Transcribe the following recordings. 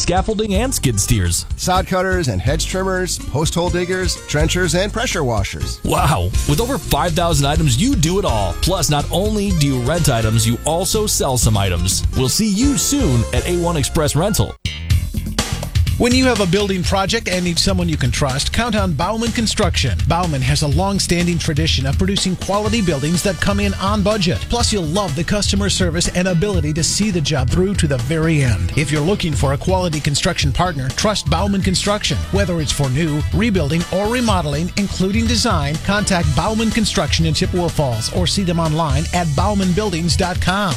scaffolding and skid steers. Sod cutters and hedge trimmers, post hole diggers, trenchers, and pressure washers. Wow! With over 5,000 items, you do it all. Plus, not only do you rent items, you also sell some items. We'll see you soon at A1 Express Rental. When you have a building project and need someone you can trust, count on Bauman Construction. Bauman has a long-standing tradition of producing quality buildings that come in on budget. Plus, you'll love the customer service and ability to see the job through to the very end. If you're looking for a quality construction partner, trust Bauman Construction. Whether it's for new, rebuilding, or remodeling, including design, contact Bauman Construction in Chippewa Falls or see them online at baumanbuildings.com.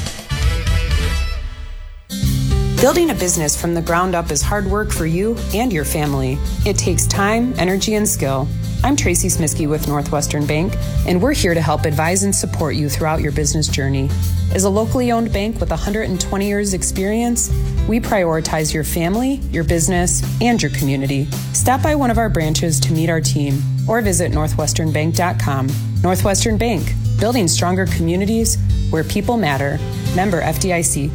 Building a business from the ground up is hard work for you and your family. It takes time, energy, and skill. I'm Tracy Smiskey with Northwestern Bank, and we're here to help advise and support you throughout your business journey. As a locally owned bank with 120 years experience, we prioritize your family, your business, and your community. Stop by one of our branches to meet our team or visit northwesternbank.com. Northwestern Bank, building stronger communities where people matter. Member FDIC.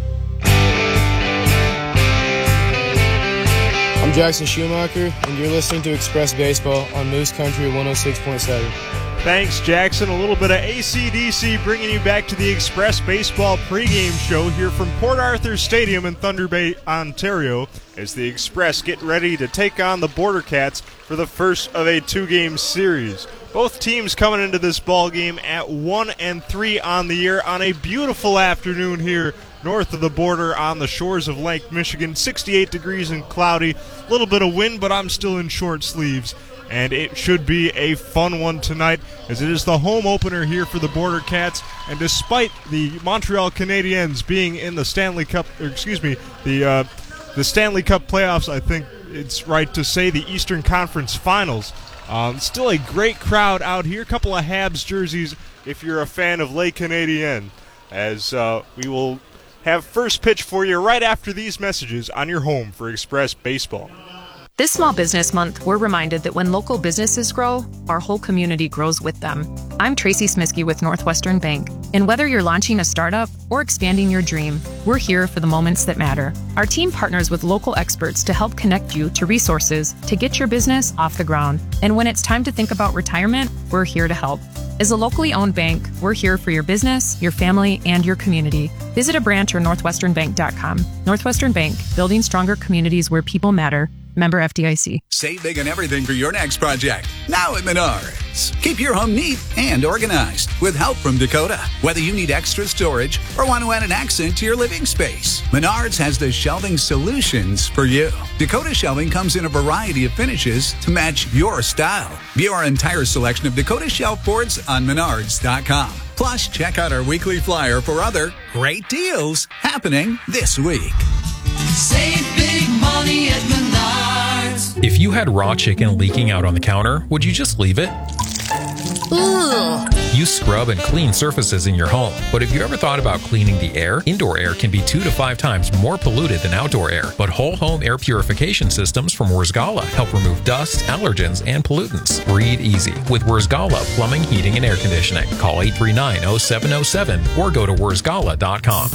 I'm Jackson Schumacher, and you're listening to Express Baseball on Moose Country 106.7. Thanks, Jackson. A little bit of AC/DC bringing you back to the Express Baseball pregame show here from Port Arthur Stadium in Thunder Bay, Ontario, as the Express get ready to take on the Border Cats for the first of a two-game series. Both teams coming into this ball game at 1-3 on the year on a beautiful afternoon here north of the border on the shores of Lake Michigan. 68 degrees and cloudy, a little bit of wind, but I'm still in short sleeves. And it should be a fun one tonight, as it is the home opener here for the Border Cats. And despite the Montreal Canadiens being in the Stanley Cup, the Stanley Cup playoffs, I think it's right to say the Eastern Conference Finals. Still a great crowd out here. A couple of Habs jerseys if you're a fan of Les Canadiens. As we will have first pitch for you right after these messages on your home for Express Baseball. This Small Business Month, we're reminded that when local businesses grow, our whole community grows with them. I'm Tracy Smiskey with Northwestern Bank, and whether you're launching a startup or expanding your dream, we're here for the moments that matter. Our team partners with local experts to help connect you to resources to get your business off the ground. And when it's time to think about retirement, we're here to help. As a locally owned bank, we're here for your business, your family, and your community. Visit a branch or northwesternbank.com. Northwestern Bank, building stronger communities where people matter. Member FDIC. Save big on everything for your next project. Now at Menards. Keep your home neat and organized with help from Dakota. Whether you need extra storage or want to add an accent to your living space, Menards has the shelving solutions for you. Dakota shelving comes in a variety of finishes to match your style. View our entire selection of Dakota shelf boards on Menards.com. Plus, check out our weekly flyer for other great deals happening this week. Save big money at Menards. If you had raw chicken leaking out on the counter, would you just leave it? Ugh. You scrub and clean surfaces in your home, but have you ever thought about cleaning the air? Indoor air can be 2 to 5 times more polluted than outdoor air, but whole home air purification systems from Wurzgala help remove dust, allergens, and pollutants. Breathe easy with Wurzgala Plumbing, Heating, and Air Conditioning. Call 839-0707 or go to wurzgala.com.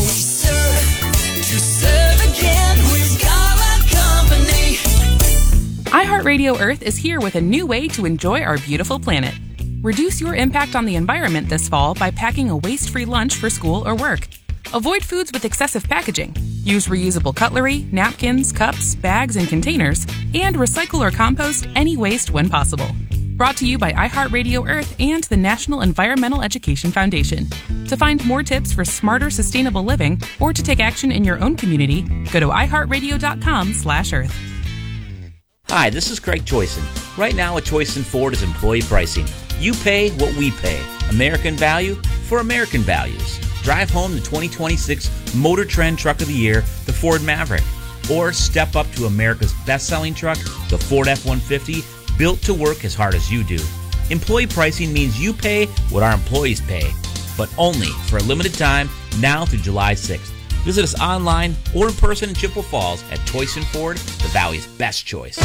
iHeartRadio Earth is here with a new way to enjoy our beautiful planet. Reduce your impact on the environment this fall by packing a waste-free lunch for school or work. Avoid foods with excessive packaging. Use reusable cutlery, napkins, cups, bags, and containers, and recycle or compost any waste when possible. Brought to you by iHeartRadio Earth and the National Environmental Education Foundation. To find more tips for smarter, sustainable living or to take action in your own community, go to iHeartRadio.com/Earth. Hi, this is Craig Choyson. Right now at Choyson Ford is employee pricing. You pay what we pay. American value for American values. Drive home the 2026 Motor Trend Truck of the Year, the Ford Maverick. Or step up to America's best-selling truck, the Ford F-150, built to work as hard as you do. Employee pricing means you pay what our employees pay, but only for a limited time, now through July 6th. Visit us online or in person in Chippewa Falls at Choyson Ford, the Valley's best choice.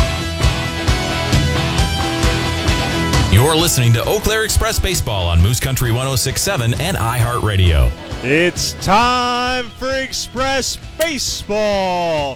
You're listening to Eau Claire Express Baseball on Moose Country 106.7 and iHeartRadio. It's time for Express Baseball right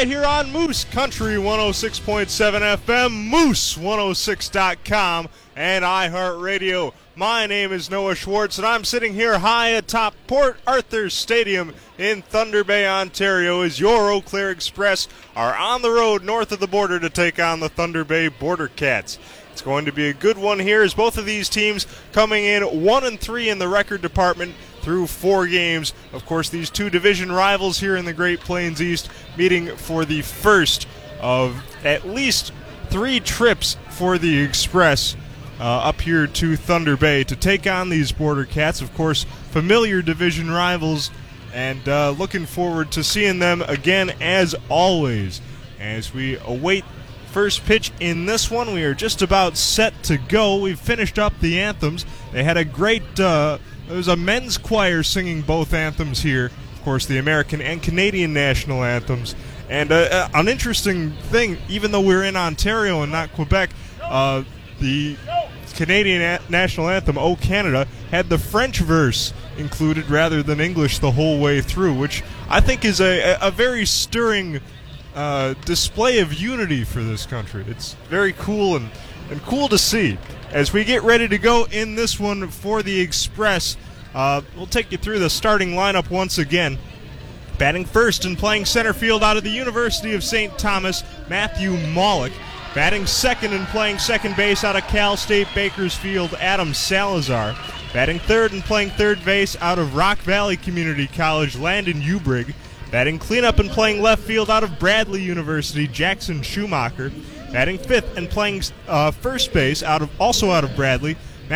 right here on Moose Country 106.7 FM, Moose106.com, and iHeartRadio. My name is Noah Schwartz, and I'm sitting here high atop Port Arthur Stadium in Thunder Bay, Ontario, as your Eau Claire Express are on the road north of the border to take on the Thunder Bay Border Cats. It's going to be a good one here, as both of these teams coming in 1-3 in the record department through 4 games. Of course, these two division rivals here in the Great Plains East meeting for the first of at least 3 trips for the Express up here to Thunder Bay to take on these Border Cats. Of course, familiar division rivals, and looking forward to seeing them again as always. As we await first pitch in this one, we are just about set to go. We've finished up the anthems. They had a great, there was a men's choir singing both anthems here. Of course, the American and Canadian national anthems. And an interesting thing, even though we're in Ontario and not Quebec, the Canadian national anthem, O Canada, had the French verse included rather than English the whole way through, which I think is a very stirring display of unity for this country. It's very cool and cool to see. As we get ready to go in this one for the Express, we'll take you through the starting lineup once again. Batting first and playing center field out of the University of St. Thomas, Matthew Maulik. Batting second and playing second base out of Cal State Bakersfield, Adam Salazar. Batting third and playing third base out of Rock Valley Community College, Landon Ubrig. Batting cleanup and playing left field out of Bradley University, Jackson Schumacher. Batting fifth and playing first base also out of Bradley,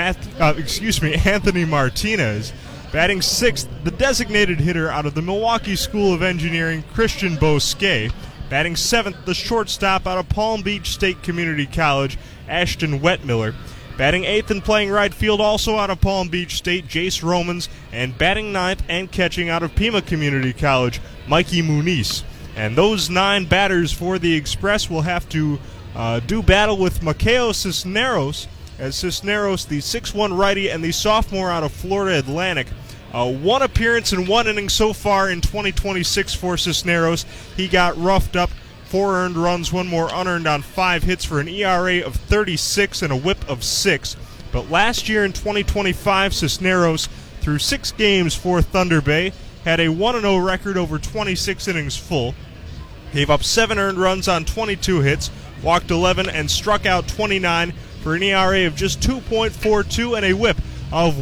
Anthony Martinez. Batting sixth, the designated hitter out of the Milwaukee School of Engineering, Christian Bosquet. Batting seventh, the shortstop out of Palm Beach State Community College, Ashton Wetmiller. Batting eighth and playing right field also out of Palm Beach State, Jace Romans. And batting ninth and catching out of Pima Community College, Mikey Muniz. And those 9 batters for the Express will have to do battle with Makeo Cisneros, as Cisneros, the 6'1 righty and the sophomore out of Florida Atlantic, 1 appearance and 1 inning so far in 2026 for Cisneros. He got roughed up, 4 earned runs, 1 more unearned on 5 hits for an ERA of 36 and a whip of 6. But last year in 2025, Cisneros, through 6 games for Thunder Bay, had a 1-0 record over 26 innings full. Gave up 7 earned runs on 22 hits, walked 11, and struck out 29 for an ERA of just 2.42 and a whip of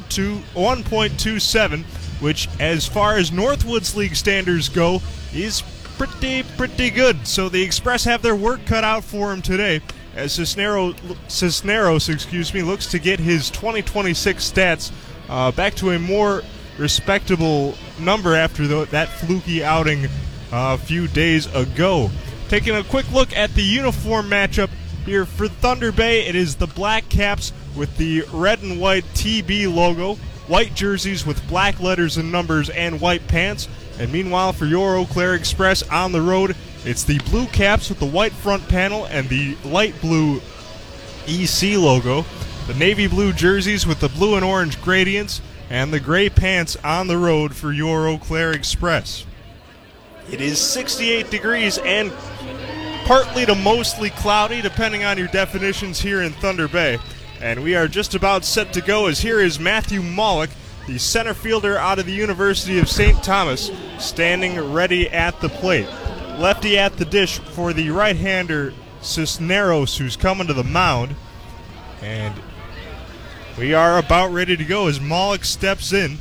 1.27, which, as far as Northwoods League standards go, is pretty good. So the Express have their work cut out for him today, as Cisneros looks to get his 2026 stats back to a more respectable number after that fluky outing a few days ago. Taking a quick look at the uniform matchup here for Thunder Bay, it is the black caps with the red and white TB logo, white jerseys with black letters and numbers, and white pants. And meanwhile, for your Eau Claire Express on the road, it's the blue caps with the white front panel and the light blue EC logo, the navy blue jerseys with the blue and orange gradients, and the gray pants on the road for your Eau Claire Express. It is 68 degrees and partly to mostly cloudy, depending on your definitions here in Thunder Bay. And we are just about set to go, as here is Matthew Maulik, the center fielder out of the University of St. Thomas, standing ready at the plate. Lefty at the dish for the right-hander Cisneros, who's coming to the mound. And we are about ready to go as Maulik steps in.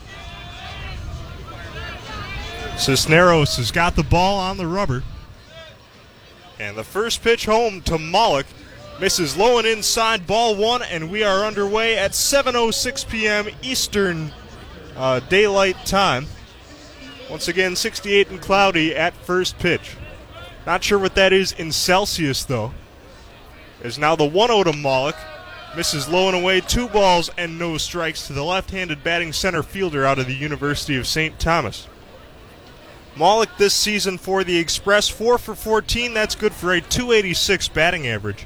Cisneros has got the ball on the rubber. And the first pitch home to Maulik misses low and inside, ball 1, and we are underway at 7:06 p.m. Eastern Daylight Time. Once again, 68 and cloudy at first pitch. Not sure what that is in Celsius, though. As now the 1-0 to Maulik. Misses low and away, 2 balls and no strikes to the left-handed batting center fielder out of the University of St. Thomas. Maulik this season for the Express, 4 for 14. That's good for a .286 batting average.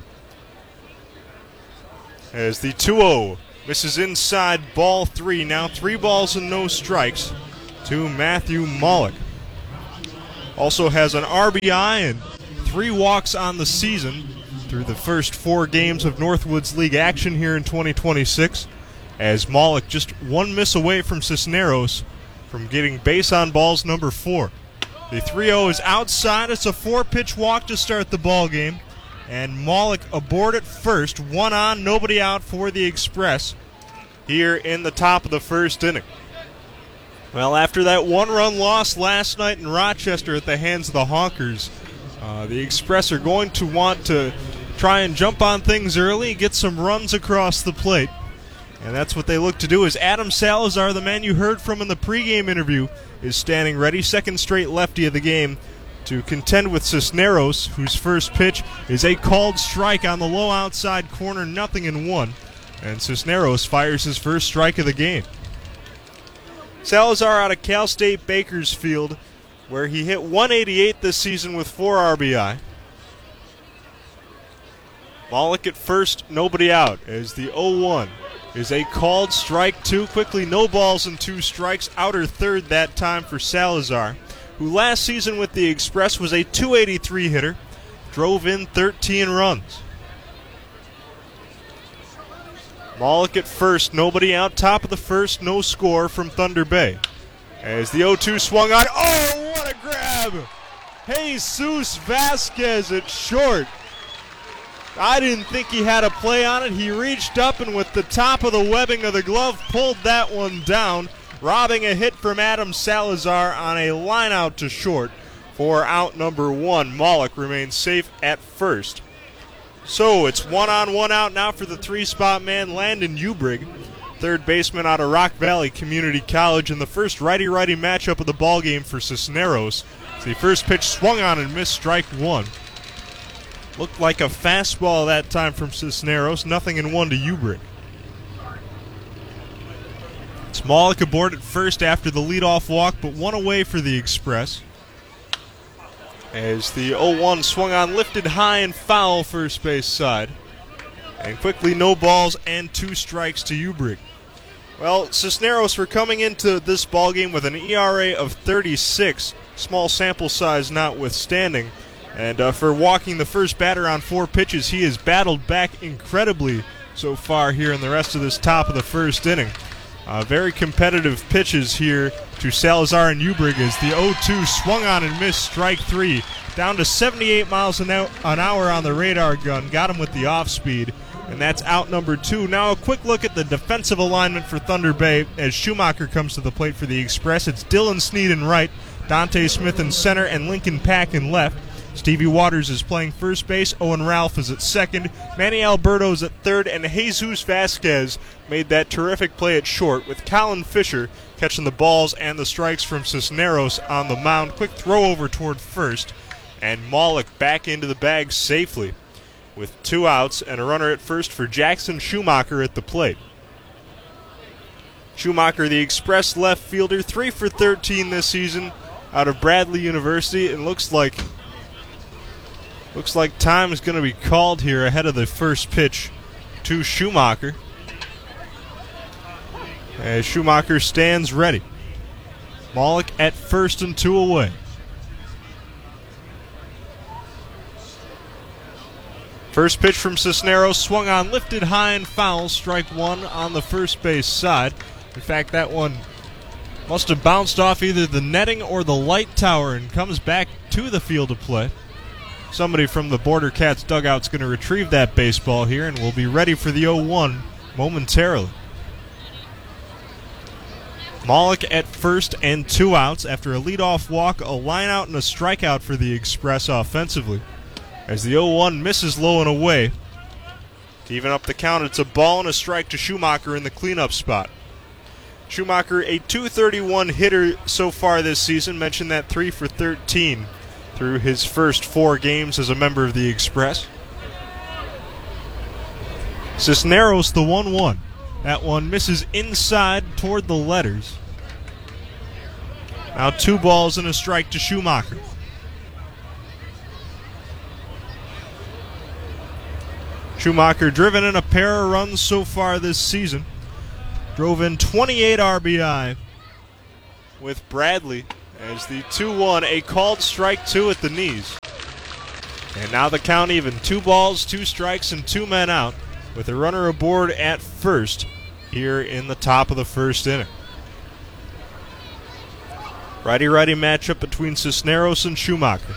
As the 2-0 misses inside, ball 3. Now 3 balls and no strikes to Matthew Maulik. Also has an RBI and 3 walks on the season through the first 4 games of Northwoods League action here in 2026, as Maulik just 1 miss away from Cisneros from getting base on balls number 4. The 3-0 is outside. It's a 4-pitch walk to start the ball game, and Maulik aboard at first. 1 on, nobody out for the Express here in the top of the first inning. Well, after that 1-run loss last night in Rochester at the hands of the Honkers, the Express are going to want to try and jump on things early, get some runs across the plate. And that's what they look to do. As Adam Salazar, the man you heard from in the pregame interview, is standing ready, second straight lefty of the game, to contend with Cisneros, whose first pitch is a called strike on the low outside corner, 0-1. And Cisneros fires his first strike of the game. Salazar out of Cal State Bakersfield, where he hit 188 this season with 4 RBI. Maulik at first, nobody out, as the 0-1 is a called strike 2. Quickly, no balls and 2 strikes. Outer third that time for Salazar, who last season with the Express was a .283 hitter, drove in 13 runs. Maulik at first, nobody out. Top of the first, no score from Thunder Bay. As the 0-2 swung on. Oh, what a grab! Jesus Vasquez at short. I didn't think he had a play on it. He reached up and with the top of the webbing of the glove pulled that one down, robbing a hit from Adam Salazar on a line out to short for out number 1. Maulik remains safe at first. So it's 1 on 1 out now for the 3-spot man, Landon Ubrig, third baseman out of Rock Valley Community College, in the first righty-righty matchup of the ballgame for Cisneros. The first pitch swung on and missed, strike 1. Looked like a fastball that time from Cisneros, 0-1 to Ubrig. It's Maulik aboard at first after the leadoff walk, but 1 away for the Express. As the 0-1 swung on, lifted high and foul first base side. And quickly no balls and 2 strikes to Ubrig. Well, Cisneros were coming into this ballgame with an ERA of 36, small sample size notwithstanding. And for walking the first batter on 4 pitches, he has battled back incredibly so far here in the rest of this top of the first inning. Very competitive pitches here to Salazar and Ubrig as the 0-2 swung on and missed, strike 3. Down to 78 miles an hour on the radar gun. Got him with the off speed, and that's out number 2. Now a quick look at the defensive alignment for Thunder Bay as Schumacher comes to the plate for the Express. It's Dylan Sneed in right, Dante Smith in center, and Lincoln Pack in left. Stevie Waters is playing first base, Owen Ralph is at second, Manny Alberto is at third, and Jesus Vasquez made that terrific play at short, with Colin Fisher catching the balls and the strikes from Cisneros on the mound. Quick throw over toward first, and Maulik back into the bag safely with 2 outs and a runner at first for Jackson Schumacher at the plate. Schumacher, the Express left fielder, 3 for 13 this season out of Bradley University, and looks like time is going to be called here ahead of the first pitch to Schumacher. As Schumacher stands ready. Maulik at first and 2 away. First pitch from Cisneros, swung on, lifted high and foul, strike 1 on the first base side. In fact, that one must have bounced off either the netting or the light tower and comes back to the field of play. Somebody from the Border Cats dugout is going to retrieve that baseball here, and we'll be ready for the 0-1 momentarily. Maulik at first and 2 outs after a leadoff walk, a line out, and a strikeout for the Express offensively. As the 0-1 misses low and away. To even up the count, it's a ball and a strike to Schumacher in the cleanup spot. Schumacher, a .231 hitter so far this season. Mentioned that 3 for 13 through his first 4 games as a member of the Express. Cisneros, the 1-1. That one misses inside toward the letters. Now 2 balls and a strike to Schumacher. Schumacher driven in a pair of runs so far this season. Drove in 28 RBI with Bradley As the 2-1, a called strike 2 at the knees. And now the count even. 2 balls, 2 strikes, and 2 men out with a runner aboard at first here in the top of the first inning. Righty-righty matchup between Cisneros and Schumacher.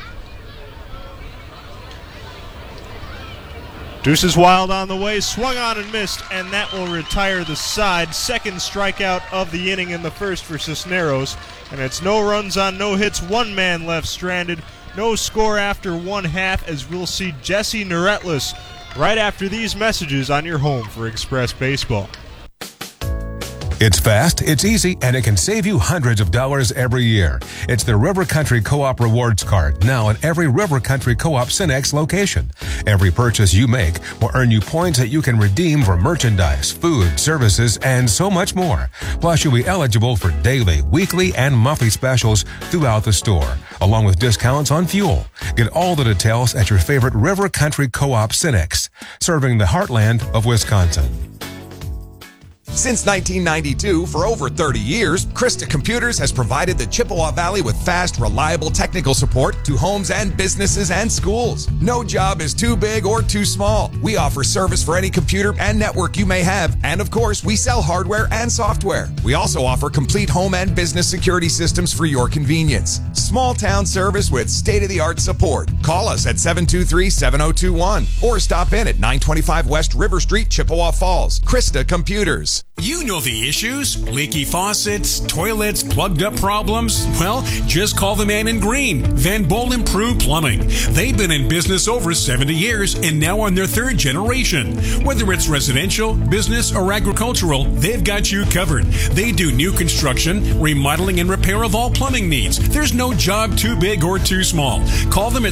Deuces wild on the way, swung on and missed, and that will retire the side. Second strikeout of the inning in the first for Cisneros. And it's no runs on no hits, 1 man left stranded. No score after 1 half, as we'll see Jesse Neretlis right after these messages on your home for Express Baseball. It's fast, it's easy, and it can save you hundreds of dollars every year. It's the River Country Co-op Rewards Card, now at every River Country Co-op Cenex location. Every purchase you make will earn you points that you can redeem for merchandise, food, services, and so much more. Plus, you'll be eligible for daily, weekly, and monthly specials throughout the store, along with discounts on fuel. Get all the details at your favorite River Country Co-op Cenex, serving the heartland of Wisconsin. Since 1992, for over 30 years, Krista Computers has provided the Chippewa Valley with fast, reliable technical support to homes and businesses and schools. No job is too big or too small. We offer service for any computer and network you may have, and of course, we sell hardware and software. We also offer complete home and business security systems for your convenience. Small town service with state-of-the-art support. Call us at 723-7021 or stop in at 925 West River Street, Chippewa Falls. Krista Computers. You know the issues. Leaky faucets, toilets, plugged up problems. Well, just call the man in green, Van Boel Improved Plumbing. They've been in business over 70 years and now on their 3rd generation. Whether it's residential, business, or agricultural, they've got you covered. They do new construction, remodeling, and repair of all plumbing needs. There's no job too big or too small. Call them at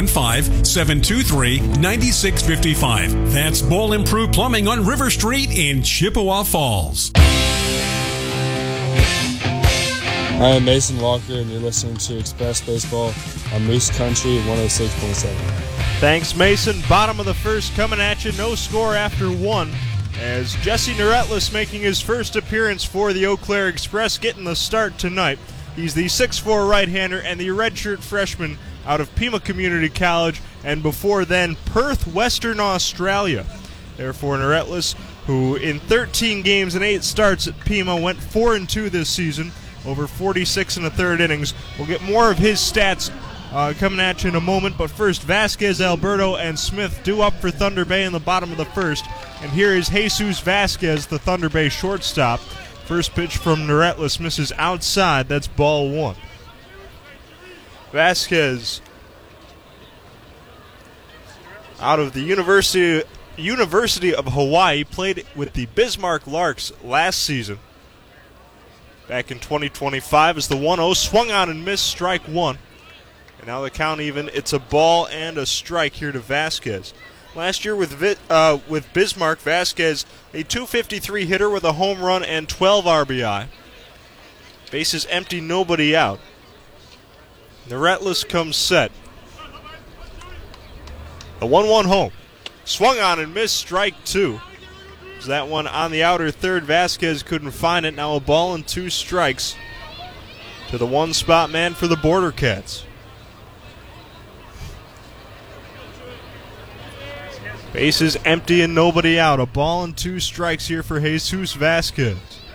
715-723-9655. That's Boel Improved Plumbing on River Street in Chippewa Falls. I am Mason Walker, and you're listening to Express Baseball on Moose Country 106.7. Thanks, Mason. Bottom of the first coming at you. No score after 1. As Jesse Neretlis making his first appearance for the Eau Claire Express, getting the start tonight. He's the 6'4" right-hander and the redshirt freshman out of Pima Community College, and before then, Perth, Western Australia. Therefore, Neretlis, who in 13 games and 8 starts at Pima went 4-2 this season, over 46 1/3 innings. We'll get more of his stats coming at you in a moment, but first, Vasquez, Alberto, and Smith due up for Thunder Bay in the bottom of the first. And here is Jesus Vasquez, the Thunder Bay shortstop. First pitch from Neretlis misses outside. That's ball 1. Vasquez out of the University of Hawaii, played with the Bismarck Larks last season. Back in 2025 as the 1-0, swung on and missed, strike 1. And now the count even, it's a ball and a strike here to Vasquez. Last year with Bismarck, Vasquez, a .253 hitter with a home run and 12 RBI. Bases empty, nobody out. Neretlis comes set. A 1-1 home. Swung on and missed, strike 2. Was that one on the outer third? Vasquez couldn't find it. Now a ball and 2 strikes to the one-spot man for the Border Cats. Bases empty and nobody out. A ball and 2 strikes here for Jesus Vasquez.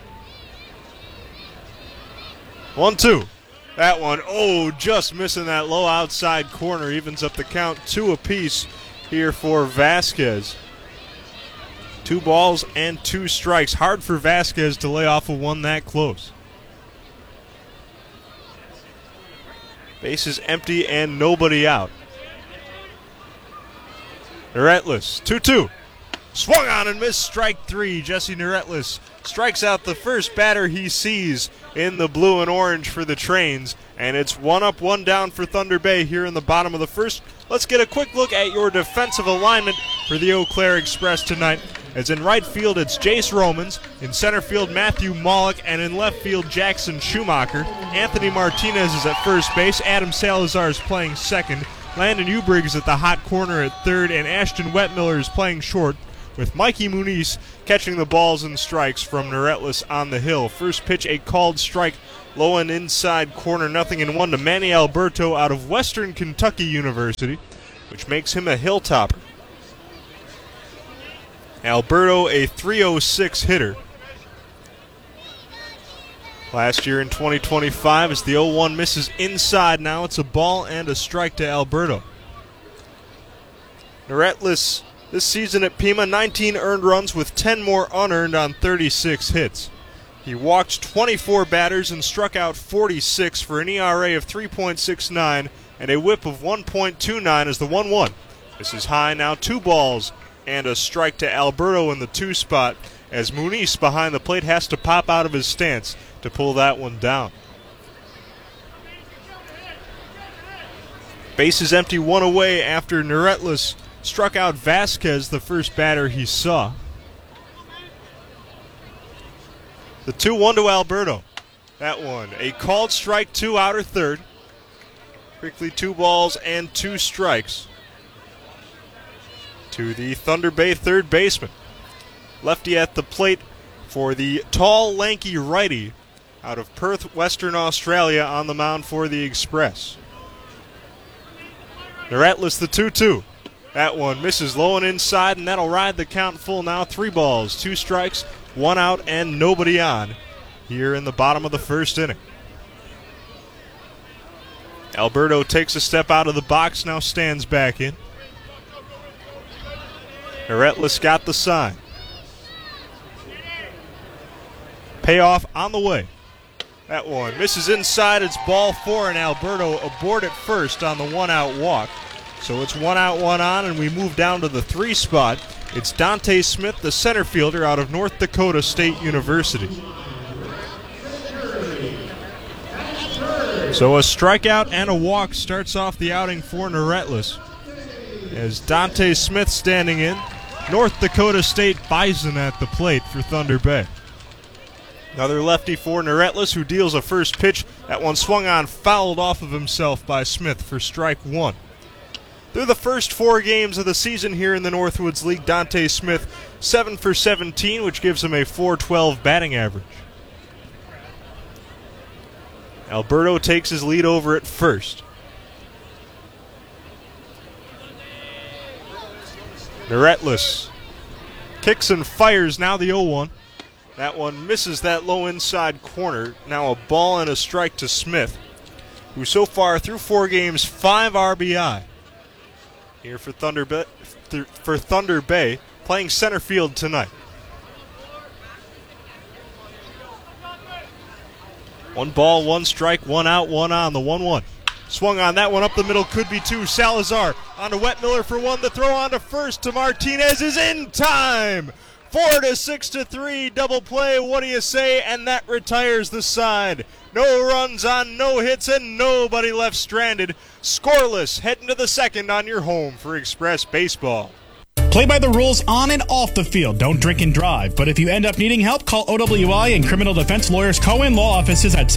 1-2. That one, just missing that low outside corner. Evens up the count, 2 apiece here for Vasquez. 2 balls and 2 strikes. Hard for Vasquez to lay off a one that close. Bases empty and nobody out. Neretlis, 2-2. Swung on and missed, strike 3. Jesse Neretlis strikes out the first batter he sees in the blue and orange for the Trains. And it's 1 up, 1 down for Thunder Bay here in the bottom of the first. Let's get a quick look at your defensive alignment for the Eau Claire Express tonight. As in right field, it's Jace Romans. In center field, Matthew Mollick. And in left field, Jackson Schumacher. Anthony Martinez is at first base. Adam Salazar is playing second. Landon Ubriggs at the hot corner at third. And Ashton Wetmiller is playing short. with Mikey Muniz catching the balls and strikes from Neretlis on the hill. First pitch, a called strike, low and inside corner, 0-1 to Manny Alberto out of Western Kentucky University, which makes him a Hilltopper. Alberto, a .306 hitter. Last year in 2025, as the 0-1 misses inside, now it's a ball and a strike to Alberto. Neretlis this season at Pima, 19 earned runs with 10 more unearned on 36 hits. He walked 24 batters and struck out 46 for an ERA of 3.69 and a whip of 1.29 as the 1-1. This is high, now 2 balls and a strike to Alberto in the 2 spot as Muniz behind the plate has to pop out of his stance to pull that one down. Bases empty, 1 away after Neretlis struck out Vasquez, the first batter he saw. The 2-1 to Alberto. That one, a called strike, 2 outer third. Quickly 2 balls and 2 strikes to the Thunder Bay third baseman. Lefty at the plate for the tall, lanky righty out of Perth, Western Australia, on the mound for the Express. Neretlis, the 2-2. That one misses low and inside, and that'll ride the count full now. 3 balls, 2 strikes, 1 out, and nobody on here in the bottom of the first inning. Alberto takes a step out of the box, now stands back in. Neretlis got the sign. Payoff on the way. That one misses inside. It's ball 4, and Alberto aboard at first on the 1-out walk. So it's 1 out, 1 on, and we move down to the 3 spot. It's Dante Smith, the center fielder out of North Dakota State University. So a strikeout and a walk starts off the outing for Neretlis. As Dante Smith standing in, North Dakota State Bison at the plate for Thunder Bay. Another lefty for Neretlis, who deals a first pitch. That one swung on, fouled off of himself by Smith for strike 1. Through the first 4 games of the season here in the Northwoods League, Dante Smith 7 for 17, which gives him a .412 batting average. Alberto takes his lead over at first. Neretlis kicks and fires, now the 0-1. That one misses that low inside corner. Now a ball and a strike to Smith, who so far through 4 games, 5 RBI. Here for Thunder Bay, playing center field tonight. 1 ball, 1 strike, 1 out, 1 on, the 1-1. Swung on that one up the middle, could be 2. Salazar onto Wetmiller for 1. The throw on to first to Martinez is in time. 4-6-3, double play, what do you say? And that retires the side. No runs on no hits and nobody left stranded. Scoreless, heading to the second on your home for Express Baseball. Play by the rules on and off the field. Don't drink and drive. But if you end up needing help, call OWI and Criminal Defense Lawyers Cohen Law Offices at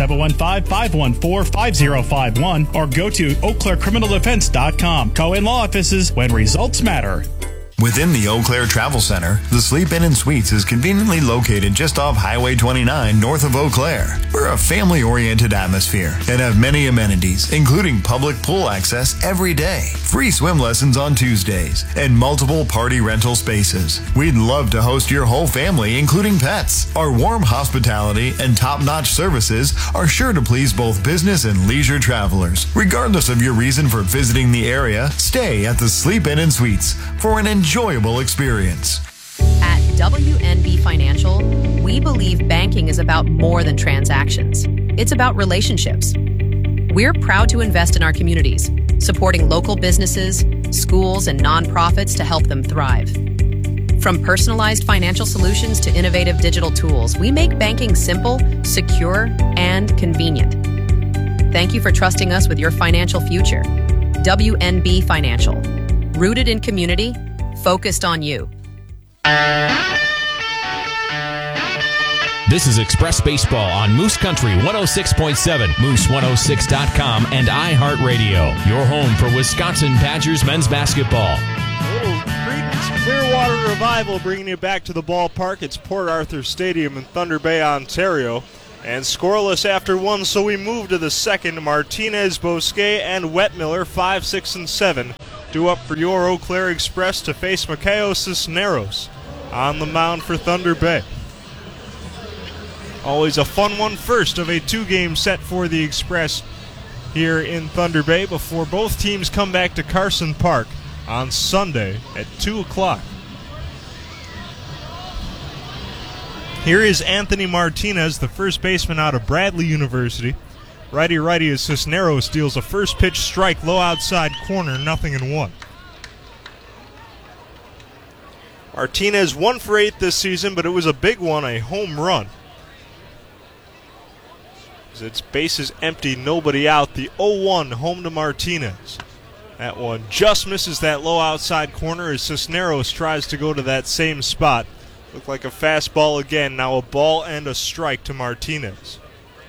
715-514-5051 or go to eauclaircriminaldefense.com. Cohen Law Offices, when results matter. Within the Eau Claire Travel Center, the Sleep Inn & Suites is conveniently located just off Highway 29 north of Eau Claire. We're a family-oriented atmosphere and have many amenities, including public pool access every day, free swim lessons on Tuesdays, and multiple party rental spaces. We'd love to host your whole family, including pets. Our warm hospitality and top-notch services are sure to please both business and leisure travelers. Regardless of your reason for visiting the area, stay at the Sleep Inn & Suites for an enjoyable experience. At WNB Financial, we believe banking is about more than transactions. It's about relationships. We're proud to invest in our communities, supporting local businesses, schools, and nonprofits to help them thrive. From personalized financial solutions to innovative digital tools, we make banking simple, secure, and convenient. Thank you for trusting us with your financial future. WNB Financial, rooted in community, focused on you. This is Express Baseball on Moose Country 106.7, Moose106.com, and iHeartRadio, your home for Wisconsin Badgers men's basketball. A little Creedence Clearwater Revival bringing you back to the ballpark. It's Port Arthur Stadium in Thunder Bay, Ontario. And scoreless after one, so we move to the second. Martinez, Bosquet, and Wetmiller, 5, 6, and 7, due up for your Eau Claire Express to face Maceo Cisneros on the mound for Thunder Bay. Always a fun one, first of a two-game set for the Express here in Thunder Bay before both teams come back to Carson Park on Sunday at 2 o'clock. Here is Anthony Martinez, the first baseman out of Bradley University. Righty-righty as Cisneros steals a first pitch strike, low outside corner, 0-1. Martinez 1 for 8 this season, but it was a big one, a home run. As its bases empty, nobody out. The 0-1 home to Martinez. That one just misses that low outside corner as Cisneros tries to go to that same spot. Looked like a fastball again. Now a ball and a strike to Martinez.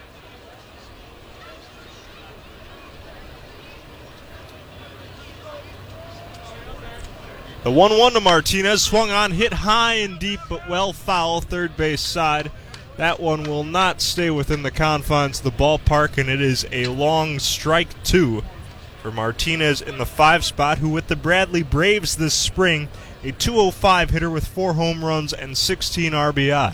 The 1-1 to Martinez. Swung on, hit high and deep, but well foul, third base side. That one will not stay within the confines of the ballpark, and it is a long strike 2 for Martinez in the 5 spot, who with the Bradley Braves this spring, a .205 hitter with 4 home runs and 16 RBI.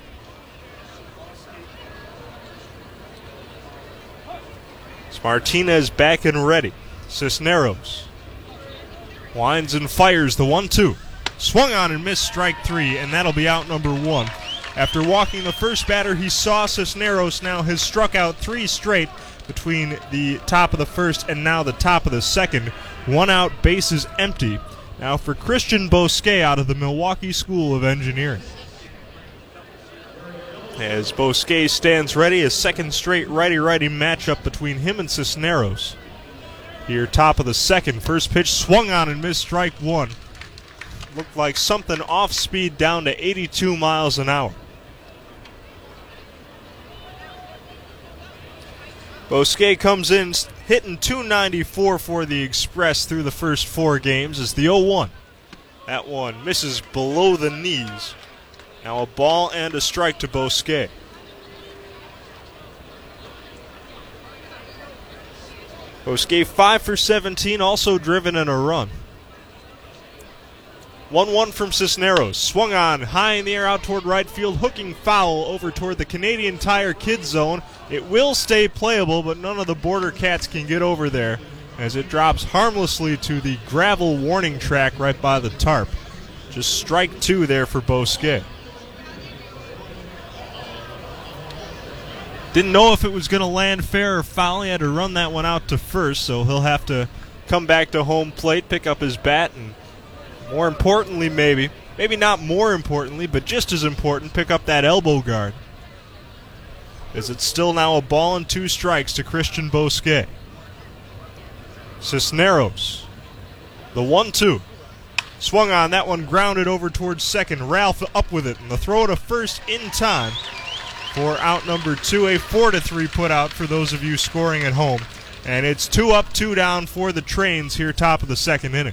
It's Martinez back and ready. Cisneros winds and fires the 1-2. Swung on and missed strike 3, and that'll be out number 1. After walking the first batter, he saw Cisneros now has struck out 3 straight between the top of the first and now the top of the second. 1 out, bases empty. Now for Christian Bosquet out of the Milwaukee School of Engineering. As Bosquet stands ready, a second straight righty-righty matchup between him and Cisneros. Here, top of the second, first pitch swung on and missed strike 1. Looked like something off speed down to 82 miles an hour. Bosquet comes in hitting .294 for the Express through the first 4 games as the 0-1. That one misses below the knees. Now a ball and a strike to Bosquet. Bosquet 5 for 17, also driven in a run. 1-1 from Cisneros. Swung on, high in the air out toward right field, hooking foul over toward the Canadian Tire kids zone. It will stay playable, but none of the Border Cats can get over there as it drops harmlessly to the gravel warning track right by the tarp. Just strike 2 there for Bosquet. Didn't know if it was going to land fair or foul. He had to run that one out to first, so he'll have to come back to home plate, pick up his bat, and more importantly, maybe not more importantly, but just as important, pick up that elbow guard. As it's still now a ball and 2 strikes to Christian Bosquet. Cisneros, the 1-2. Swung on, that one grounded over towards second. Ralph up with it, and the throw to first in time for out number 2. A 4-3 put out for those of you scoring at home. And it's 2 up, 2 down for the Trains here top of the second inning.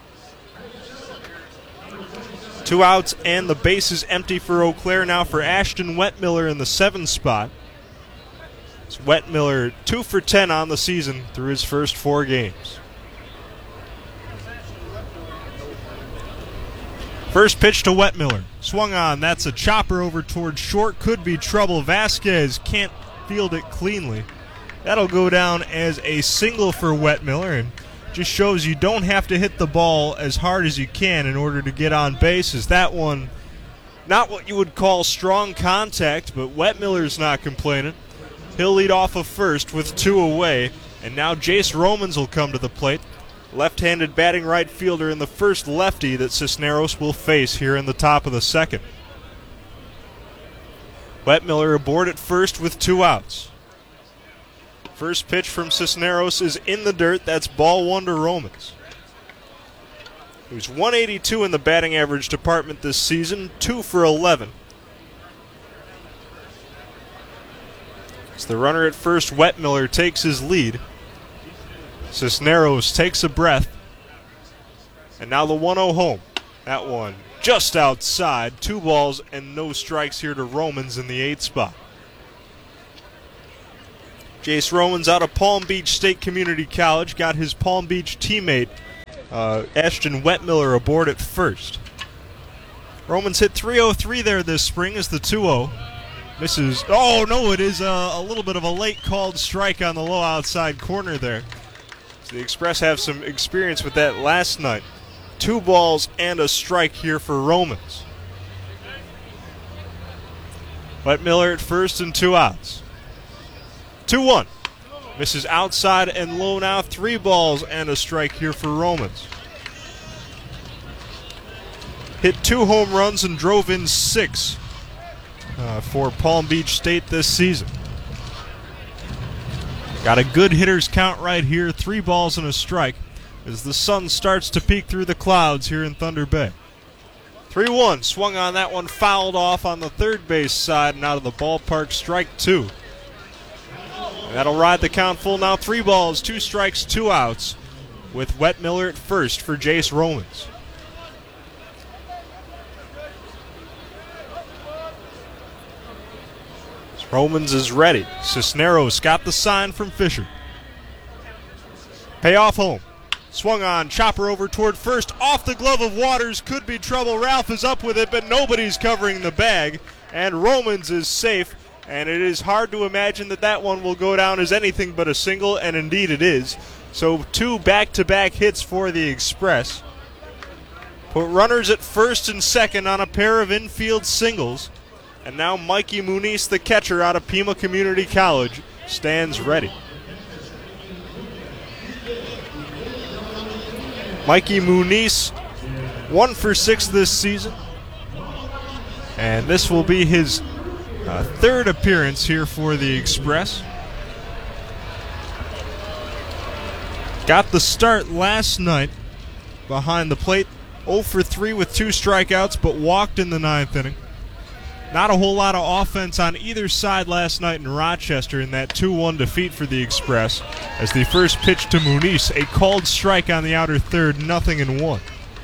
2 outs and the bases empty for Eau Claire now for Ashton Wetmiller in the 7 spot. It's Wetmiller 2 for 10 on the season through his first 4 games. First pitch to Wetmiller. Swung on. That's a chopper over towards short. Could be trouble. Vasquez can't field it cleanly. That'll go down as a single for Wetmiller, and just shows you don't have to hit the ball as hard as you can in order to get on base. As that one, not what you would call strong contact, but Wetmiller's not complaining. He'll lead off of first with 2 away, and now Jace Romans will come to the plate. Left-handed batting right fielder and the first lefty that Cisneros will face here in the top of the second. Wetmiller aboard at first with 2 outs. First pitch from Cisneros is in the dirt. That's ball 1 to Romans, who's 182 in the batting average department this season, 2 for 11. As the runner at first, Wetmiller, takes his lead. Cisneros takes a breath. And now the 1-0 home. That one just outside. 2 balls and no strikes here to Romans in the 8th spot. Jace Romans out of Palm Beach State Community College. Got his Palm Beach teammate, Ashton Wetmiller, aboard at first. Romans hit .303 there this spring as the 2-0. Misses. Oh, no, it is a little bit of a late called strike on the low outside corner there. So the Express have some experience with that last night. 2 balls and a strike here for Romans. Wetmiller at first and 2 outs. 2-1. Misses outside and low now. 3 balls and a strike here for Romans. Hit 2 home runs and drove in 6 for Palm Beach State this season. Got a good hitter's count right here. 3 balls and a strike as the sun starts to peek through the clouds here in Thunder Bay. 3-1. Swung on that one, fouled off on the third base side and out of the ballpark. Strike 2. And that'll ride the count full now. 3 balls, 2 strikes, 2 outs with Wetmiller at first for Jace Romans. Romans is ready. Cisneros got the sign from Fisher. Payoff home. Swung on, chopper over toward first. Off the glove of Waters, could be trouble. Ralph is up with it, but nobody's covering the bag. And Romans is safe, and it is hard to imagine that one will go down as anything but a single, and indeed it is. So 2 back-to-back hits for the Express. Put runners at first and second on a pair of infield singles. And now Mikey Muniz, the catcher out of Pima Community College, stands ready. Mikey Muniz, 1 for 6 this season. And this will be his 3rd appearance here for the Express. Got the start last night behind the plate. 0 for 3 with 2 strikeouts, but walked in the 9th inning. Not a whole lot of offense on either side last night in Rochester in that 2-1 defeat for the Express. As the first pitch to Muniz, a called strike on the outer third, 0-1.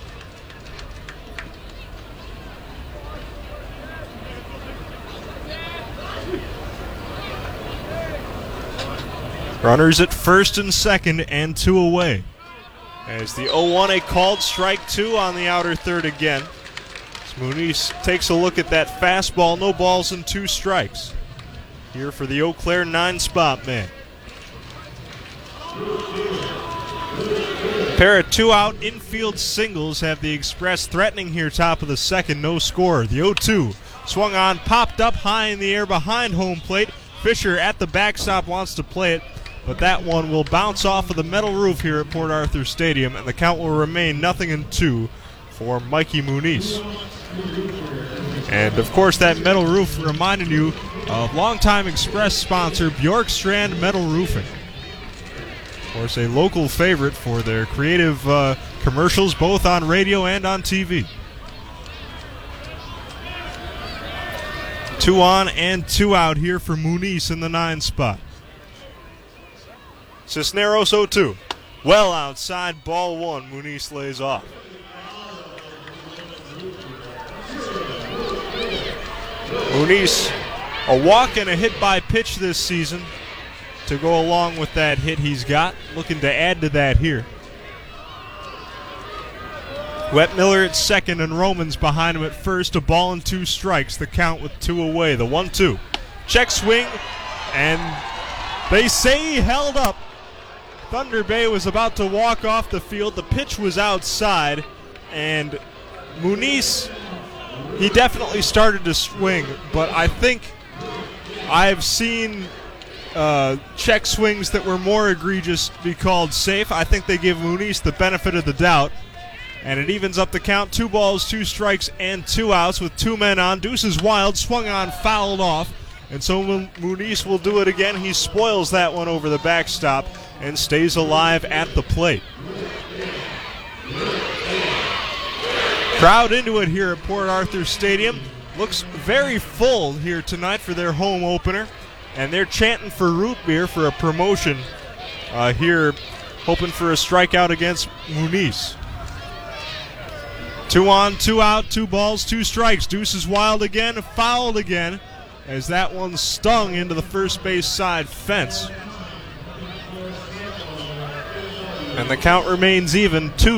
Runners at first and second and 2 away. As the 0-1, a called strike 2 on the outer third again. Muniz takes a look at that fastball. No balls and 2 strikes here for the Eau Claire 9-spot man. A pair of 2-out infield singles have the Express threatening here top of the second. No score. The 0-2 swung on, popped up high in the air behind home plate. Fisher at the backstop wants to play it, but that one will bounce off of the metal roof here at Port Arthur Stadium, and the count will remain 0-2 for Mikey Muniz. And, of course, that metal roof reminding you of longtime Express sponsor Bjorkstrand Metal Roofing. Of course, a local favorite for their creative commercials, both on radio and on TV. 2 on and 2 out here for Muniz in the 9 spot. Cisneros 0-2. Well outside, ball 1. Muniz lays off. Muniz, a walk and a hit by pitch this season to go along with that hit he's got. Looking to add to that here. Wetmiller at second and Romans behind him at first. A ball and 2 strikes. The count with 2 away. The 1-2. Check swing, and they say he held up. Thunder Bay was about to walk off the field. The pitch was outside, and Muniz, he definitely started to swing, but I think I've seen check swings that were more egregious be called safe. I think they give Muniz the benefit of the doubt, and it evens up the count. 2 balls, 2 strikes, and 2 outs with 2 men on. Deuces wild, swung on, fouled off, and so Muniz will do it again. He spoils that one over the backstop and stays alive at the plate. Crowd into it here at Port Arthur Stadium. Looks very full here tonight for their home opener. And they're chanting for root beer for a promotion here, hoping for a strikeout against Muniz. 2 on, 2 out, 2 balls, 2 strikes. Deuce is wild again, fouled again, as that one stung into the first base side fence. And the count remains even, 2